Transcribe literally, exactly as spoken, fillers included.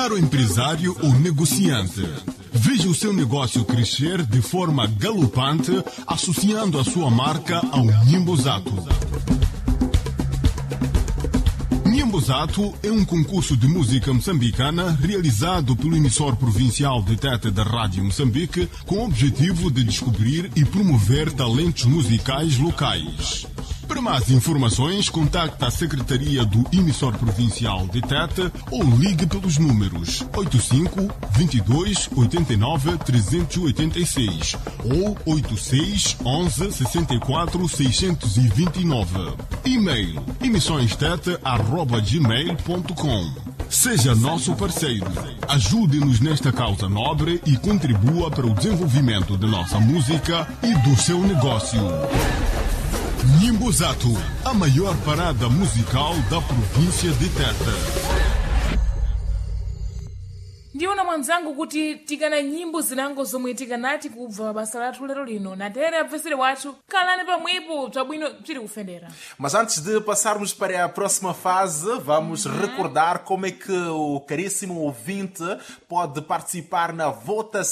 Caro empresário ou negociante, veja o seu negócio crescer de forma galopante associando a sua marca ao Nhimbozato. Nhimbozato é um concurso de música moçambicana realizado pelo emissor provincial de Tete da Rádio Moçambique com o objetivo de descobrir e promover talentos musicais locais. Para mais informações, contacte a Secretaria do Emissor Provincial de Tete ou ligue pelos números oitenta e cinco, vinte e dois, oitenta e nove, trezentos e oitenta e seis ou oitenta e seis, onze, sessenta e quatro, seiscentos e vinte e nove. E-mail emissõestete arroba gmail ponto com. Seja nosso parceiro. Ajude-nos nesta causa nobre e contribua para o desenvolvimento de nossa música e do seu negócio. Nhimbozato, a maior parada musical da província de Tete. Ndiona mwanzangu kuti tikana nyimbo zinango zomwe tikanati kubva basa lathu lero lino natere apvesere wathu kalani pamwepo bwino tiri kufendera. Mas antes de passarmos para a próxima fase, vamos uhum. recordar como é que o caríssimo ouvinte pode participar na votação